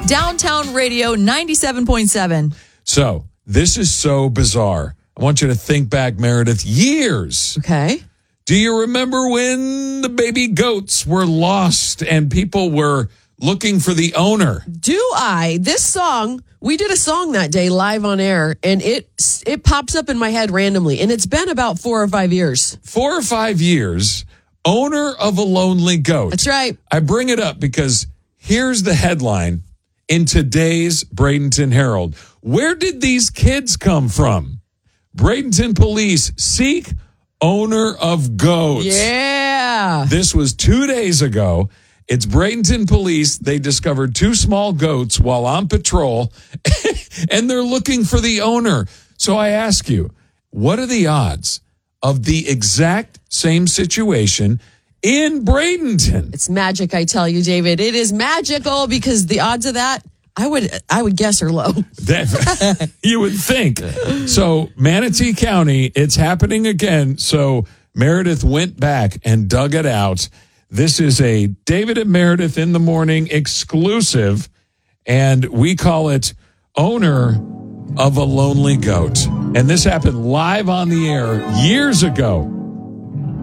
Downtown Radio 97.7. So, this is so bizarre. I want you to think back, Meredith, years. Okay. Do you remember when the baby goats were lost and people were looking for the owner? Do I? This song, we did a song that day live on air, and it pops up in my head randomly, and it's been about 4 or 5 years. 4 or 5 years, owner of a lonely goat. That's right. I bring it up because here's the headline in today's Bradenton Herald. Where did these kids come from? Bradenton police seek owner of goats. Yeah. This was 2 days ago. It's Bradenton police. They discovered 2 small goats while on patrol, and they're looking for the owner. So I ask you, what are the odds of the exact same situation in Bradenton? It's magic, I tell you, David. It is magical because the odds of that, I would guess are low. That, you would think. So Manatee County, it's happening again. So Meredith went back and dug it out. This is a David and Meredith in the Morning exclusive, and we call it Owner of a Lonely Goat. And this happened live on the air years ago.